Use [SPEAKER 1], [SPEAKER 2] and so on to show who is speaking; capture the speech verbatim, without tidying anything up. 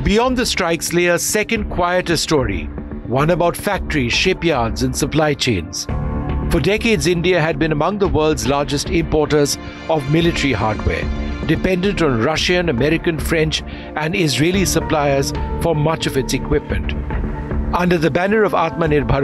[SPEAKER 1] Beyond the strikes lay a second, quieter story, one about factories, shipyards, and supply chains. For decades, India had been among the world's largest importers of military hardware, dependent on Russian, American, French, and Israeli suppliers for much of its equipment. Under the banner of Atmanirbhar